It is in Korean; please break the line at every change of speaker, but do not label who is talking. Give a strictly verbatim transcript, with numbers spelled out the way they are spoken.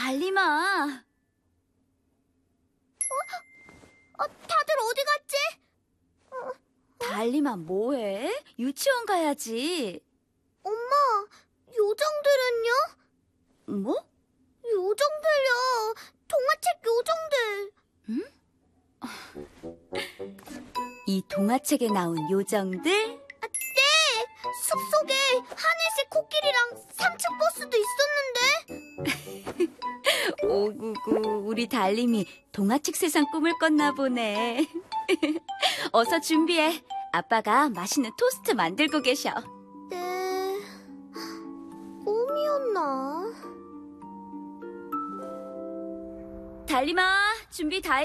달림아.
어, 다들 어디 갔지?
달림아, 뭐해? 유치원 가야지.
엄마, 요정들은요?
뭐?
요정들요. 동화책 요정들.
이 동화책에 나온 요정들?
아, 네! 숲속에 하늘색 코끼리랑 삼층 버스도 있었는데.
오구구, 우리 달림이 동화책 세상 꿈을 꿨나 보네. 어서 준비해. 아빠가 맛있는 토스트 만들고 계셔.
네... 꿈이었나?
달림아, 준비 다 했어?